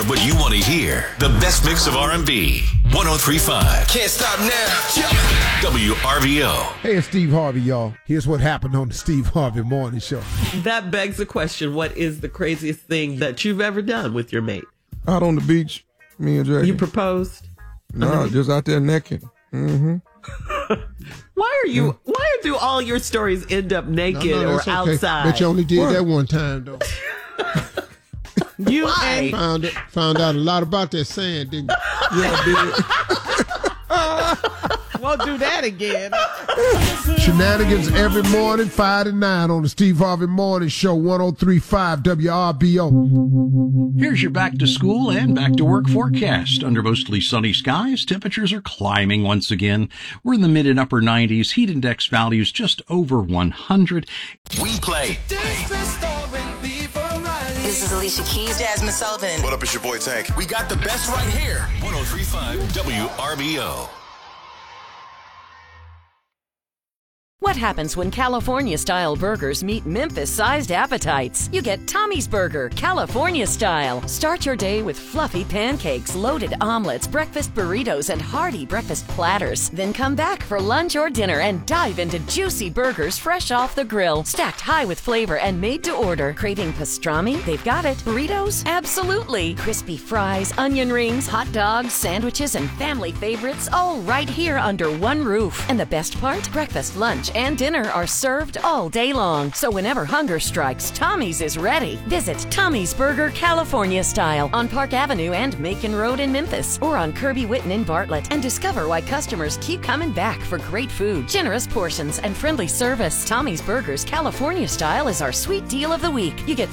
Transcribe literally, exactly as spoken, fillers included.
get what you want to hear. The best mix of R and B. one oh three point five. Can't stop now. W R V O. Hey, it's Steve Harvey, y'all. Here's what happened on the Steve Harvey Morning Show. That begs the question, what is the craziest thing that you've ever done with your mate? Out on the beach, me and Jackie. You proposed? No, nah, just out there naked. Mm-hmm. Why are you, why do all your stories end up naked no, no, or okay. outside? But you only did What? that one time, though. You I ain't. found, it, found out a lot about that sand, didn't you? Yeah, I did. Won't do that again. Shenanigans every morning, five to nine on the Steve Harvey Morning Show, one oh three point five W R B O. Here's your back to school and back to work forecast. Under mostly sunny skies, temperatures are climbing once again. We're in the mid and upper nineties, heat index values just over one hundred. We play. This is Alicia Keys, Jasmine Sullivan. What up, it's your boy Tank. We got the best right here. one oh three point five W R B O. What happens when California-style burgers meet Memphis-sized appetites? You get Tommy's Burger, California-style. Start your day with fluffy pancakes, loaded omelets, breakfast burritos, and hearty breakfast platters. Then come back for lunch or dinner and dive into juicy burgers fresh off the grill, stacked high with flavor and made to order. Craving pastrami? They've got it. Burritos? Absolutely. Crispy fries, onion rings, hot dogs, sandwiches, and family favorites, all right here under one roof. And the best part? Breakfast, lunch, and dinner are served all day long. So whenever hunger strikes, Tommy's is ready. Visit Tommy's Burger California Style on Park Avenue and Macon Road in Memphis, or on Kirby Whitten in Bartlett, and discover why customers keep coming back for great food, generous portions, and friendly service. Tommy's Burgers California Style is our sweet deal of the week. You get